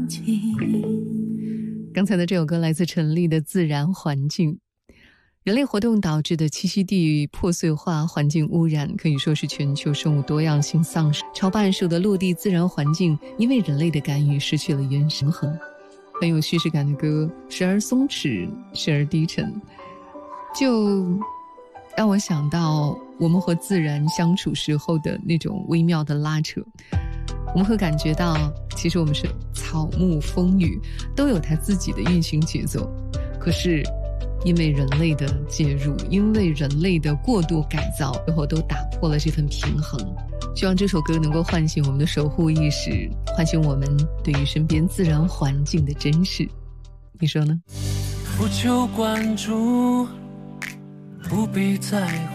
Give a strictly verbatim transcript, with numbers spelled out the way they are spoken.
刚才的这首歌来自陈粒的《自然环境》。人类活动导致的栖息地破碎化、环境污染，可以说是全球生物多样性丧失，超半数的陆地自然环境因为人类的干预失去了原平衡。很有叙事感的歌，时而松弛，时而低沉，就让我想到我们和自然相处时候的那种微妙的拉扯。我们会感觉到，其实我们是草木风雨都有它自己的运行节奏，可是因为人类的介入，因为人类的过度改造，最后都打破了这份平衡。希望这首歌能够唤醒我们的守护意识，唤醒我们对于身边自然环境的珍视。你说呢？ 不求关注，不必在乎